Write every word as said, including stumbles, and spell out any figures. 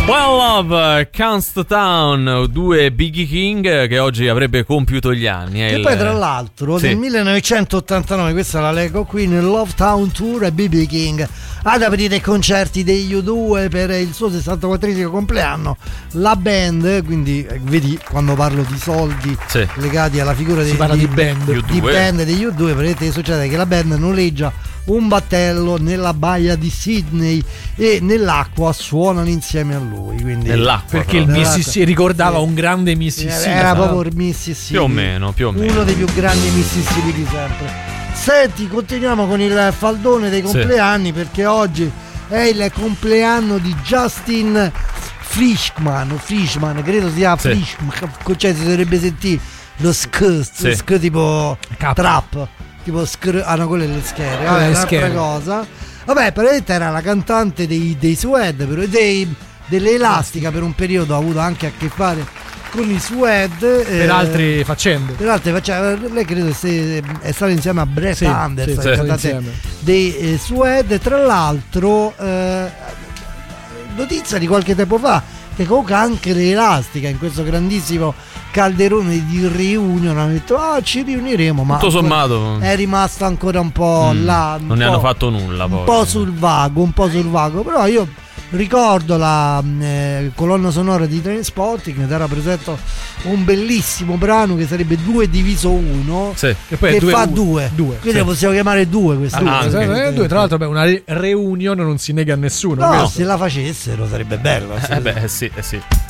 Well Love, Can't Town, due Biggie King che oggi avrebbe compiuto gli anni. E il... poi tra l'altro sì. Nel millenovecentottantanove, questa la leggo qui, nel Love Town Tour B B King ad aprire i concerti degli U due per il suo sessantaquattresimo compleanno, la band, quindi vedi quando parlo di soldi sì. legati alla figura si parla di, di band di band degli U due, vedete succede che la band noleggia un battello nella baia di Sydney e nell'acqua suonano insieme a lui, quindi nell'acqua perché il Mississippi ricordava sì. un grande Mississippi, era, era proprio il Mississippi, più o meno, più o meno uno dei più grandi Mississippi di sempre. Senti, continuiamo con il faldone dei compleanni sì. perché oggi è il compleanno di Justin Frischman, Frischman credo sia sì. Frischman, cioè si dovrebbe sentire lo sk, sì. sk tipo K. trap, tipo sk, ah no, quelle le schere, vabbè, un'altra cosa. Vabbè, praticamente era la cantante dei, dei Suede, però, dei, delle Elastica, per un periodo ha avuto anche a che fare con i Suede per eh, altre faccende. Per altre faccende, lei credo se è stata insieme a Brett sì, Anders, sì, cantate dei eh, Suede. Tra l'altro, eh, notizia di qualche tempo fa che comunque anche le Elastica in questo grandissimo calderone di reunion hanno detto ah ci riuniremo, ma tutto sommato è rimasto ancora un po' mm, là un non ne po', hanno fatto nulla poi. un po' sul vago un po' sul vago però io ricordo la eh, colonna sonora di Trainspotting ed era presente un bellissimo brano che sarebbe due diviso uno sì. che, poi che due, fa due, due quindi sì. possiamo chiamare due questo ah, due. Eh, due tra l'altro beh, una re- reunion non si nega a nessuno, no questo. Se la facessero sarebbe bello eh beh sì, eh sì.